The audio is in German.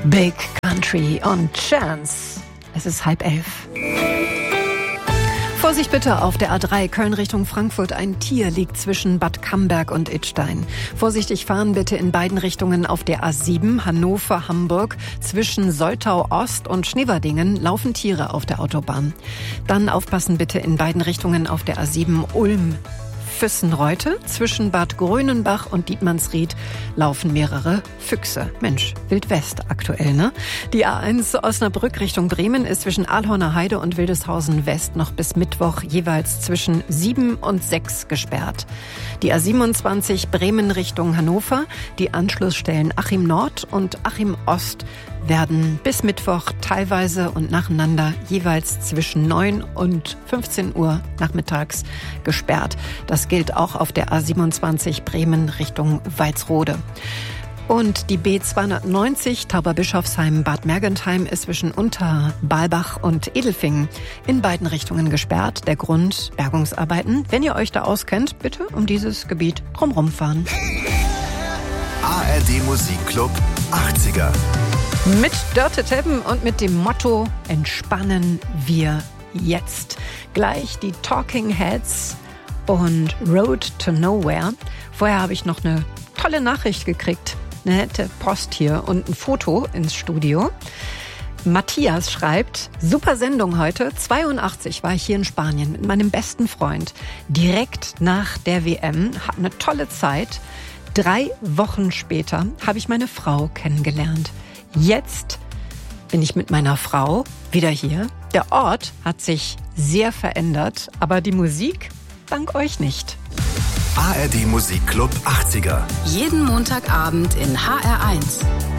Big Country und Chance. Es ist 10:30. Vorsicht bitte auf der A3 Köln Richtung Frankfurt. Ein Tier liegt zwischen Bad Camberg und Idstein. Vorsichtig fahren bitte in beiden Richtungen auf der A7 Hannover-Hamburg. Zwischen Soltau Ost und Schneverdingen laufen Tiere auf der Autobahn. Dann aufpassen bitte in beiden Richtungen auf der A7 Ulm Füssenreute. Zwischen Bad Grönenbach und Dietmannsried laufen mehrere Füchse. Mensch, Wildwest aktuell, ne? Die A1 Osnabrück Richtung Bremen ist zwischen Aalhorner Heide und Wildeshausen West noch bis Mittwoch jeweils zwischen 7 und 6 gesperrt. Die A27 Bremen Richtung Hannover, die Anschlussstellen Achim Nord und Achim Ost werden bis Mittwoch teilweise und nacheinander jeweils zwischen 9 und 15 Uhr nachmittags gesperrt. Das gilt auch auf der A27 Bremen Richtung Walsrode. Und die B290 Tauberbischofsheim-Bad Mergentheim ist zwischen Unterbalbach und Edelfingen in beiden Richtungen gesperrt. Der Grund: Bergungsarbeiten. Wenn ihr euch da auskennt, bitte um dieses Gebiet drumherum fahren. ARD Musikclub 80er. Mit Dörte Teppen und mit dem Motto: Entspannen wir jetzt. Gleich die Talking Heads und Road to Nowhere. Vorher habe ich noch eine tolle Nachricht gekriegt. Eine nette Post hier und ein Foto ins Studio. Matthias schreibt: Super Sendung heute. 82 war ich hier in Spanien mit meinem besten Freund. Direkt nach der WM. Hab eine tolle Zeit. 3 Wochen später habe ich meine Frau kennengelernt. Jetzt bin ich mit meiner Frau wieder hier. Der Ort hat sich sehr verändert, aber die Musik dank euch nicht. ARD Musikclub 80er. Jeden Montagabend in HR1.